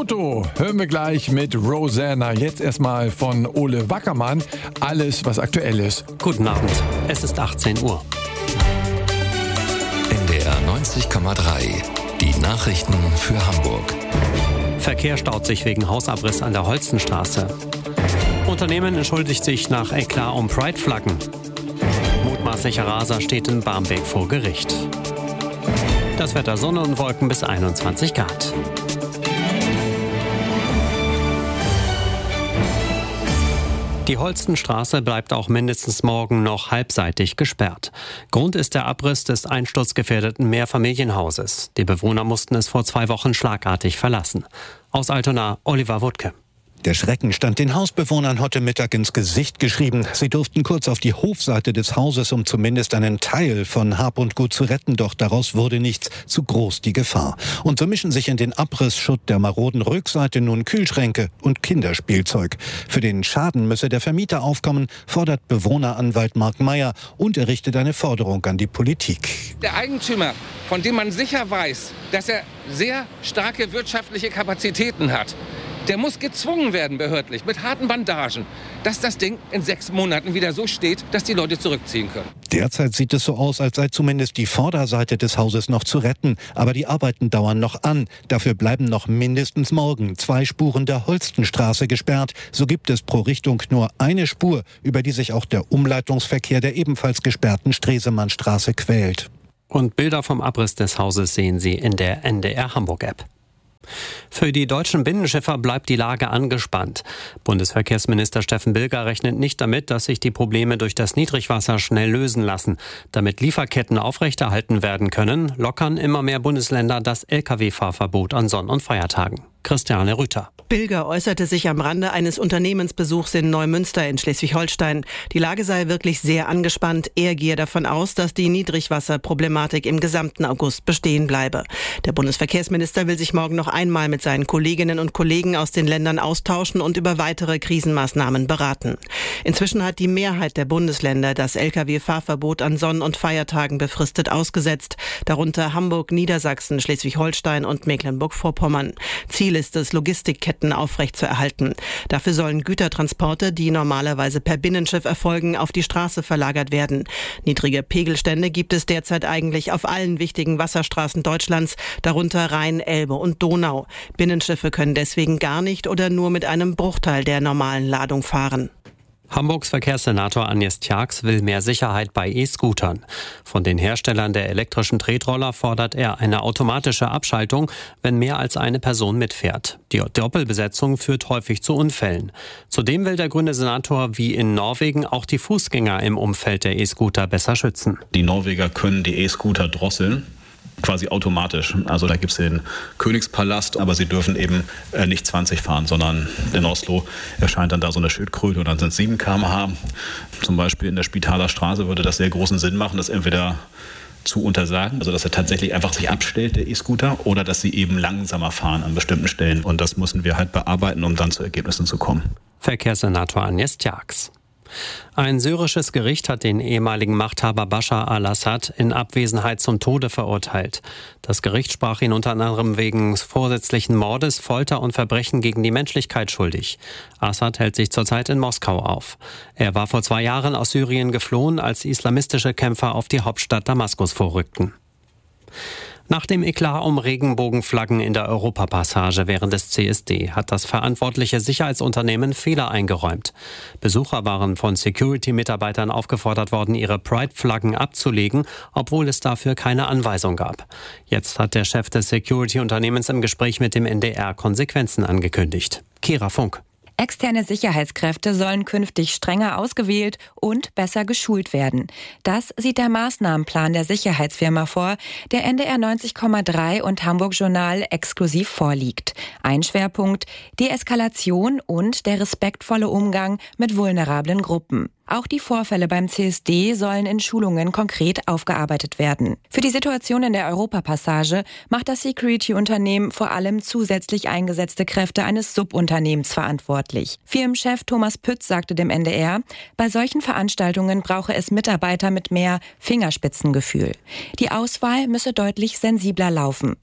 Auto hören wir gleich mit Rosanna. Jetzt erstmal von Ole Wackermann. Alles, was aktuell ist. Guten Abend, es ist 18 Uhr. NDR 90,3. Die Nachrichten für Hamburg. Verkehr staut sich wegen Hausabriss an der Holstenstraße. Unternehmen entschuldigt sich nach Eklat um Pride-Flaggen. Mutmaßlicher Raser steht in Barmbek vor Gericht. Das Wetter: Sonne und Wolken bis 21 Grad. Die Holstenstraße bleibt auch mindestens morgen noch halbseitig gesperrt. Grund ist der Abriss des einsturzgefährdeten Mehrfamilienhauses. Die Bewohner mussten es vor 2 Wochen schlagartig verlassen. Aus Altona, Oliver Wuttke. Der Schrecken stand den Hausbewohnern heute Mittag ins Gesicht geschrieben. Sie durften kurz auf die Hofseite des Hauses, um zumindest einen Teil von Hab und Gut zu retten. Doch daraus wurde nichts, zu groß die Gefahr. Und so mischen sich in den Abrissschutt der maroden Rückseite nun Kühlschränke und Kinderspielzeug. Für den Schaden müsse der Vermieter aufkommen, fordert Bewohneranwalt Mark Meyer und errichtet eine Forderung an die Politik. Der Eigentümer, von dem man sicher weiß, dass er sehr starke wirtschaftliche Kapazitäten hat, der muss gezwungen werden, behördlich, mit harten Bandagen, dass das Ding in 6 Monaten wieder so steht, dass die Leute zurückziehen können. Derzeit sieht es so aus, als sei zumindest die Vorderseite des Hauses noch zu retten. Aber die Arbeiten dauern noch an. Dafür bleiben noch mindestens morgen 2 Spuren der Holstenstraße gesperrt. So gibt es pro Richtung nur eine Spur, über die sich auch der Umleitungsverkehr der ebenfalls gesperrten Stresemannstraße quält. Und Bilder vom Abriss des Hauses sehen Sie in der NDR Hamburg-App. Für die deutschen Binnenschiffer bleibt die Lage angespannt. Bundesverkehrsminister Steffen Bilger rechnet nicht damit, dass sich die Probleme durch das Niedrigwasser schnell lösen lassen. Damit Lieferketten aufrechterhalten werden können, lockern immer mehr Bundesländer das Lkw-Fahrverbot an Sonn- und Feiertagen. Christiane Rüther. Bilger äußerte sich am Rande eines Unternehmensbesuchs in Neumünster in Schleswig-Holstein. Die Lage sei wirklich sehr angespannt. Er gehe davon aus, dass die Niedrigwasserproblematik im gesamten August bestehen bleibe. Der Bundesverkehrsminister will sich morgen noch einmal mit seinen Kolleginnen und Kollegen aus den Ländern austauschen und über weitere Krisenmaßnahmen beraten. Inzwischen hat die Mehrheit der Bundesländer das Lkw-Fahrverbot an Sonn- und Feiertagen befristet ausgesetzt, darunter Hamburg, Niedersachsen, Schleswig-Holstein und Mecklenburg-Vorpommern. Ziel ist es, Logistikketten aufrechtzuerhalten. Dafür sollen Gütertransporte, die normalerweise per Binnenschiff erfolgen, auf die Straße verlagert werden. Niedrige Pegelstände gibt es derzeit eigentlich auf allen wichtigen Wasserstraßen Deutschlands, darunter Rhein, Elbe und Donau. Binnenschiffe können deswegen gar nicht oder nur mit einem Bruchteil der normalen Ladung fahren. Hamburgs Verkehrssenator Agnes Tjax will mehr Sicherheit bei E-Scootern. Von den Herstellern der elektrischen Tretroller fordert er eine automatische Abschaltung, wenn mehr als eine Person mitfährt. Die Doppelbesetzung führt häufig zu Unfällen. Zudem will der grüne Senator wie in Norwegen auch die Fußgänger im Umfeld der E-Scooter besser schützen. Die Norweger können die E-Scooter drosseln. Quasi automatisch. Also da gibt es den Königspalast, aber sie dürfen eben nicht 20 fahren, sondern in Oslo erscheint dann da so eine Schildkröte und dann sind es 7 km/h. Zum Beispiel in der Spitaler Straße würde das sehr großen Sinn machen, das entweder zu untersagen, also dass er tatsächlich einfach sich abstellt, der E-Scooter, oder dass sie eben langsamer fahren an bestimmten Stellen. Und das müssen wir halt bearbeiten, um dann zu Ergebnissen zu kommen. Verkehrssenator Agnes Tjax. Ein syrisches Gericht hat den ehemaligen Machthaber Bashar al-Assad in Abwesenheit zum Tode verurteilt. Das Gericht sprach ihn unter anderem wegen vorsätzlichen Mordes, Folter und Verbrechen gegen die Menschlichkeit schuldig. Assad hält sich zurzeit in Moskau auf. Er war vor 2 Jahren aus Syrien geflohen, als islamistische Kämpfer auf die Hauptstadt Damaskus vorrückten. Nach dem Eklat um Regenbogenflaggen in der Europapassage während des CSD hat das verantwortliche Sicherheitsunternehmen Fehler eingeräumt. Besucher waren von Security-Mitarbeitern aufgefordert worden, ihre Pride-Flaggen abzulegen, obwohl es dafür keine Anweisung gab. Jetzt hat der Chef des Security-Unternehmens im Gespräch mit dem NDR Konsequenzen angekündigt. Kira Funk. Externe Sicherheitskräfte sollen künftig strenger ausgewählt und besser geschult werden. Das sieht der Maßnahmenplan der Sicherheitsfirma vor, der NDR 90,3 und Hamburg Journal exklusiv vorliegt. Ein Schwerpunkt: Deeskalation und der respektvolle Umgang mit vulnerablen Gruppen. Auch die Vorfälle beim CSD sollen in Schulungen konkret aufgearbeitet werden. Für die Situation in der Europapassage macht das Security-Unternehmen vor allem zusätzlich eingesetzte Kräfte eines Subunternehmens verantwortlich. Firmenchef Thomas Pütz sagte dem NDR, bei solchen Veranstaltungen brauche es Mitarbeiter mit mehr Fingerspitzengefühl. Die Auswahl müsse deutlich sensibler laufen.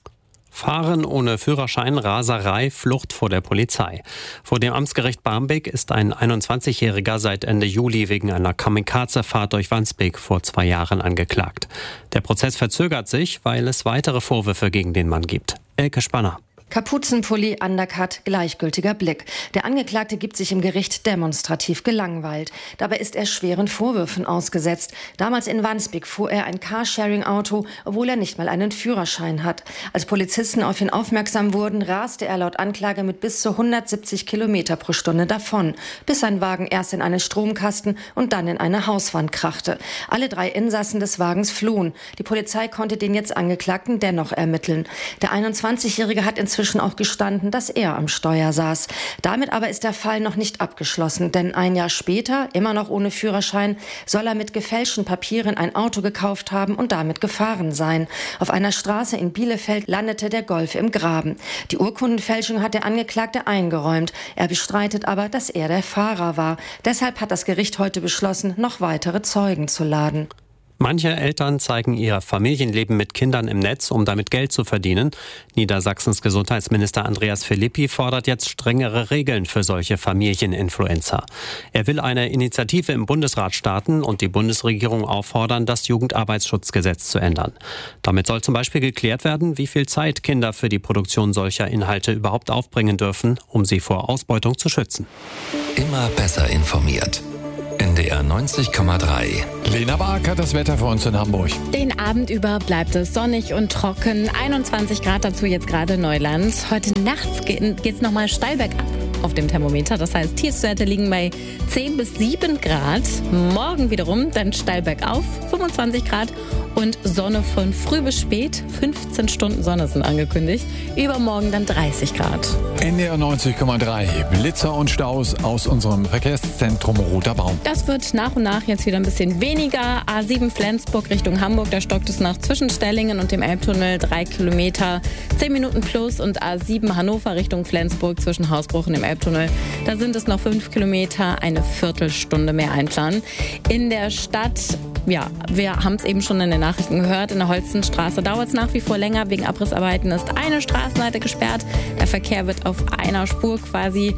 Fahren ohne Führerschein, Raserei, Flucht vor der Polizei. Vor dem Amtsgericht Barmbek ist ein 21-Jähriger seit Ende Juli wegen einer Kamikaze-Fahrt durch Wandsbek vor 2 Jahren angeklagt. Der Prozess verzögert sich, weil es weitere Vorwürfe gegen den Mann gibt. Elke Spanner. Kapuzenpulli, Undercut, gleichgültiger Blick. Der Angeklagte gibt sich im Gericht demonstrativ gelangweilt. Dabei ist er schweren Vorwürfen ausgesetzt. Damals in Wandsbek fuhr er ein Carsharing-Auto, obwohl er nicht mal einen Führerschein hat. Als Polizisten auf ihn aufmerksam wurden, raste er laut Anklage mit bis zu 170 Kilometer pro Stunde davon, bis sein Wagen erst in einen Stromkasten und dann in eine Hauswand krachte. Alle 3 Insassen des Wagens flohen. Die Polizei konnte den jetzt Angeklagten dennoch ermitteln. Der 21-Jährige hat inzwischen auch gestanden, dass er am Steuer saß. Damit aber ist der Fall noch nicht abgeschlossen, denn ein Jahr später, immer noch ohne Führerschein, soll er mit gefälschten Papieren ein Auto gekauft haben und damit gefahren sein. Auf einer Straße in Bielefeld landete der Golf im Graben. Die Urkundenfälschung hat der Angeklagte eingeräumt. Er bestreitet aber, dass er der Fahrer war. Deshalb hat das Gericht heute beschlossen, noch weitere Zeugen zu laden. Manche Eltern zeigen ihr Familienleben mit Kindern im Netz, um damit Geld zu verdienen. Niedersachsens Gesundheitsminister Andreas Philippi fordert jetzt strengere Regeln für solche Familieninfluencer. Er will eine Initiative im Bundesrat starten und die Bundesregierung auffordern, das Jugendarbeitsschutzgesetz zu ändern. Damit soll zum Beispiel geklärt werden, wie viel Zeit Kinder für die Produktion solcher Inhalte überhaupt aufbringen dürfen, um sie vor Ausbeutung zu schützen. Immer besser informiert. NDR 90,3. Lena Bark hat das Wetter für uns in Hamburg. Den Abend über bleibt es sonnig und trocken. 21 Grad dazu jetzt gerade Neuland. Heute nachts geht's nochmal steil bergab auf dem Thermometer. Das heißt, Tiefstwerte liegen bei 10 bis 7 Grad. Morgen wiederum dann steil bergauf, 25 Grad und Sonne von früh bis spät. 15 Stunden Sonne sind angekündigt. Übermorgen dann 30 Grad. NDR 90,3. Blitzer und Staus aus unserem Verkehrszentrum Roter Baum. Das wird nach und nach jetzt wieder ein bisschen weniger. A7 Flensburg Richtung Hamburg, da stockt es nach zwischen Stellingen und dem Elbtunnel 3 Kilometer, 10 Minuten plus. Und A7 Hannover Richtung Flensburg zwischen Hausbruch und dem Elbtunnel, da sind es noch 5 Kilometer, eine Viertelstunde mehr einplanen. In der Stadt, ja, wir haben es eben schon in den Nachrichten gehört, in der Holstenstraße dauert es nach wie vor länger. Wegen Abrissarbeiten ist eine Straßenseite gesperrt. Der Verkehr wird auf einer Spur quasi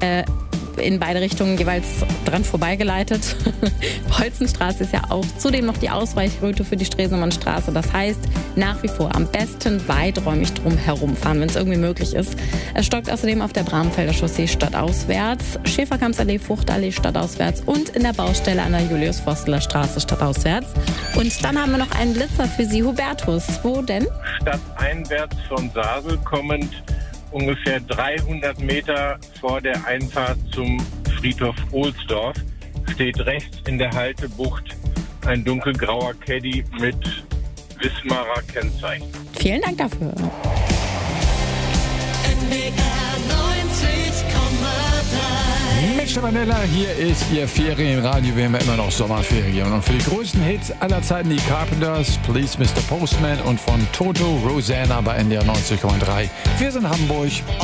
in beide Richtungen jeweils dran vorbeigeleitet. Holzenstraße ist ja auch zudem noch die Ausweichroute für die Stresemannstraße. Das heißt, nach wie vor am besten weiträumig drum herumfahren, wenn es irgendwie möglich ist. Es stockt außerdem auf der Bramfelder Chaussee stadtauswärts, Schäferkampsallee, Fruchtallee stadtauswärts und in der Baustelle an der Julius-Forstler Straße stadtauswärts. Und dann haben wir noch einen Blitzer für Sie, Hubertus. Wo denn? Stadteinwärts von Sasel kommend, ungefähr 300 Meter vor der Einfahrt zum Friedhof Ohlsdorf, steht rechts in der Haltebucht ein dunkelgrauer Caddy mit Wismarer Kennzeichen. Vielen Dank dafür. Mischa Vanilla, hier ist Ihr Ferienradio. Wir haben ja immer noch Sommerferien. Und für die größten Hits aller Zeiten die Carpenters, Please Mr. Postman und von Toto Rosanna bei NDR 90,3. Wir sind Hamburg.